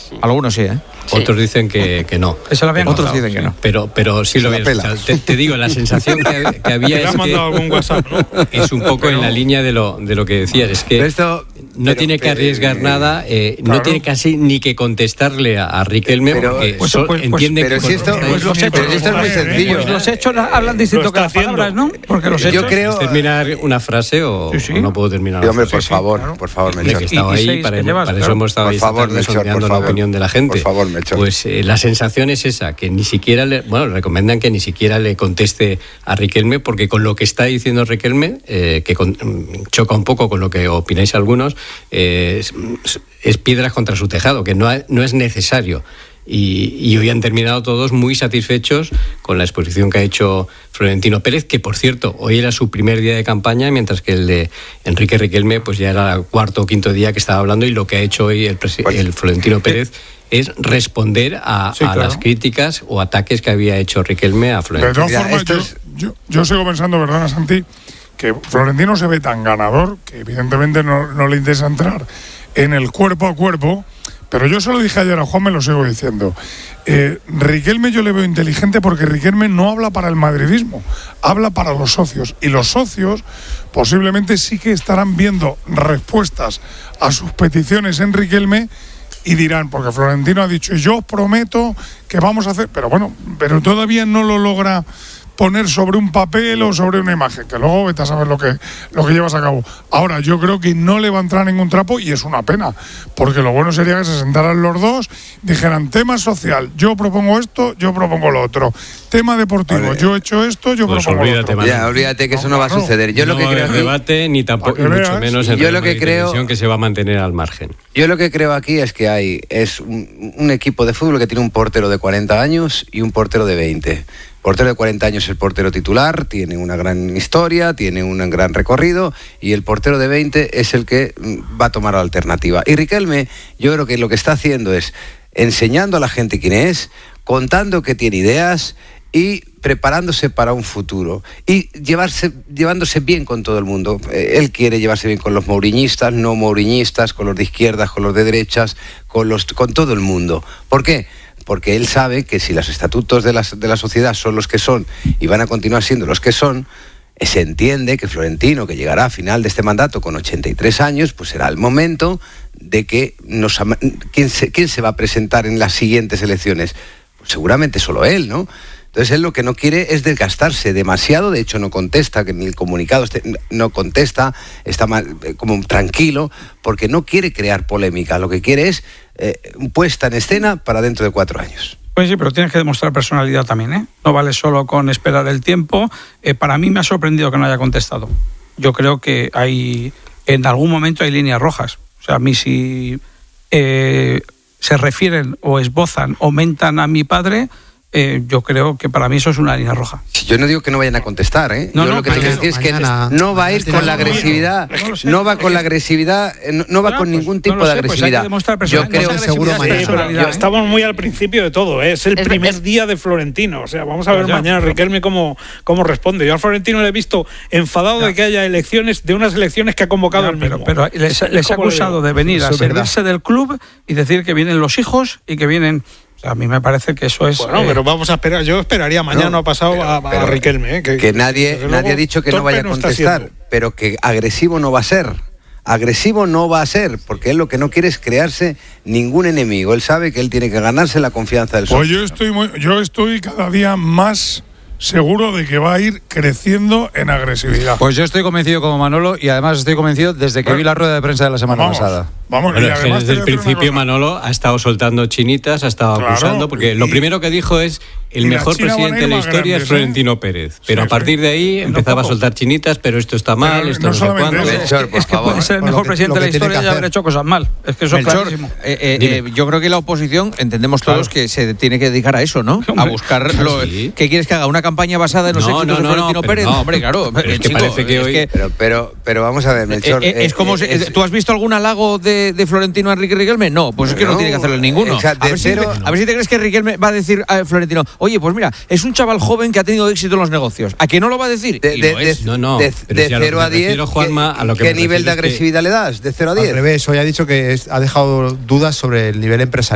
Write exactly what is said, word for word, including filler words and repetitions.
Algunos sí, ¿eh? Sí. Otros dicen que, que no. Eso lo habían Otros contado, dicen que sí. no. Pero, pero sí lo habían escuchado. Te, te digo, la sensación que, que había es que algún WhatsApp, ¿no? es un poco pero, en la línea de lo, de lo que decías. Es que esto, no pero, tiene que arriesgar pero, nada, eh, claro. no tiene casi ni que contestarle a, a Riquelme, pero, porque pues, so, pues, entiende pero que... Si esto, pues los hechos, pero esto es muy sencillo. Pues los hechos hablan distinto que las palabras, ¿no? Porque los hechos... Yo creo... ¿Terminar una frase o, sí, sí. o no puedo terminar sí, hombre, frase? por Sí, favor, claro. por favor, Melchor. Que he estado ahí, para, llevas, para eso hemos estado ahí sondeando la opinión de la gente. Por favor, Melchor. Pues eh, la sensación es esa, que ni siquiera le, bueno, recomiendan que ni siquiera le conteste a Riquelme, porque con lo que está diciendo Riquelme, eh, que con, choca un poco con lo que opináis algunos, eh, es, es piedras contra su tejado, que no, no es necesario. Y, y hoy han terminado todos muy satisfechos con la exposición que ha hecho Florentino Pérez, que por cierto, hoy era su primer día de campaña, mientras que el de Enrique Riquelme pues ya era el cuarto o quinto día que estaba hablando, y lo que ha hecho hoy el, el Florentino Pérez es responder a, sí, a claro. las críticas o ataques que había hecho Riquelme a Florentino. De todas formas, yo, es... yo, yo sigo pensando, ¿verdad, Santi?, que Florentino se ve tan ganador que evidentemente no, no le interesa entrar en el cuerpo a cuerpo. Pero yo se lo dije ayer a Juan, me lo sigo diciendo. Eh, Riquelme yo le veo inteligente porque Riquelme no habla para el madridismo, habla para los socios. Y los socios posiblemente sí que estarán viendo respuestas a sus peticiones en Riquelme y dirán, porque Florentino ha dicho, yo os prometo que vamos a hacer... Pero bueno, pero todavía no lo logra poner sobre un papel o sobre una imagen, que luego vete a saber lo que, lo que llevas a cabo. Ahora, yo creo que no le va a entrar ningún trapo y es una pena, porque lo bueno sería que se sentaran los dos, dijeran, tema social, yo propongo esto, yo propongo lo otro, tema deportivo, vale. yo he hecho esto, yo pues propongo lo otro. Ya, olvídate que eso no, no va a suceder. Yo no lo que creo aquí, debate, ni tampoco, ni mucho menos en yo lo que creo que se va a mantener al margen. Yo lo que creo aquí es que hay es un, un equipo de fútbol que tiene un portero de cuarenta años y un portero de veinte. Portero de cuarenta años es el portero titular, tiene una gran historia, tiene un gran recorrido, y el portero de veinte es el que va a tomar la alternativa. Y Riquelme, yo creo que lo que está haciendo es enseñando a la gente quién es, contando que tiene ideas y preparándose para un futuro y llevarse, llevándose bien con todo el mundo. Eh, él quiere llevarse bien con los mouriñistas, no mouriñistas, con los de izquierdas, con los de derechas, con, los, con todo el mundo. ¿Por qué? Porque él sabe que si los estatutos de la, de la sociedad son los que son y van a continuar siendo los que son, se entiende que Florentino, que llegará a final de este mandato con ochenta y tres años, pues será el momento de que nos... ¿Quién se, quién se va a presentar en las siguientes elecciones? Pues seguramente solo él, ¿no? Entonces él lo que no quiere es desgastarse demasiado, de hecho no contesta, que en el comunicado este, no contesta, está mal, como tranquilo, porque no quiere crear polémica, lo que quiere es eh, puesta en escena para dentro de cuatro años. Pues sí, pero tienes que demostrar personalidad también, ¿eh? No vale solo con esperar el tiempo. Eh, para mí me ha sorprendido que no haya contestado. Yo creo que hay, en algún momento hay líneas rojas. O sea, a mí si eh, se refieren o esbozan o mentan a mi padre... Eh, yo creo que para mí eso es una línea roja. Yo no digo que no vayan a contestar, ¿eh? No, yo no, lo que te quiero decir es que mañana, no va a ir con la agresividad, no va con la agresividad, no, no va bueno, con pues, ningún tipo no de sé, agresividad. Pues yo creo que seguro mañana. Sí, pero yo, estamos muy al principio de todo, ¿eh? Es el es, primer es, día de Florentino, o sea, vamos a ver ya, mañana pero, Riquelme cómo, cómo responde. Yo a Florentino le he visto enfadado ya. de que haya elecciones, de unas elecciones que ha convocado ya, él pero, mismo. Pero les, les ha acusado de venir a servirse del club y decir que vienen los hijos y que vienen... A mí me parece que eso es... Bueno, eh... pero vamos a esperar. Yo esperaría mañana no, ha pasado pero, a, a pero, Riquelme. ¿eh? Que, que nadie, que nadie ha dicho que no vaya a contestar, no pero que agresivo no va a ser. Agresivo no va a ser, porque él lo que no quiere es crearse ningún enemigo. Él sabe que él tiene que ganarse la confianza del socio. Pues yo estoy, muy, yo estoy cada día más... seguro de que va a ir creciendo en agresividad. Pues yo estoy convencido como Manolo, y además estoy convencido desde que bueno, vi la rueda de prensa de la semana vamos, pasada. Vamos, bueno, y además desde el principio Manolo ha estado soltando chinitas, ha estado claro, acusando, porque y, lo primero que dijo es el mejor presidente de la historia grandes, es Florentino ¿eh? Pérez. Pero sí, a partir de ahí empezaba no a soltar chinitas, pero esto está mal, pero esto no, no sé cuándo. Es, es, que, es que puede ser el mejor que, presidente de la historia y haber hecho cosas mal. Es que eso es clarísimo. Eh, eh, eh, yo creo que la oposición, entendemos todos claro. que se tiene que dedicar a eso, ¿no? A buscar lo, sí. ¿Qué quieres que haga? ¿Una campaña basada en los no, éxitos no, de Florentino no, Pérez? No, hombre, claro. Pero es que chico, parece que hoy... que, pero, pero, pero vamos a ver, Melchor... Eh, eh, es como... Eh, es, ¿Tú has visto algún halago de, de Florentino a Enrique Riquelme? No, pues es que no, no tiene que hacerle ninguno. A ver, si, a ver si te crees que Riquelme va a decir a Florentino, oye, pues mira, es un chaval joven que ha tenido éxito en los negocios. ¿A qué no lo va a decir? De, de, de, no, no. De, de cero a diez, ¿qué nivel de agresividad le das? ¿De cero a diez? Al revés, hoy ha dicho que es, ha dejado dudas sobre el nivel empresarial.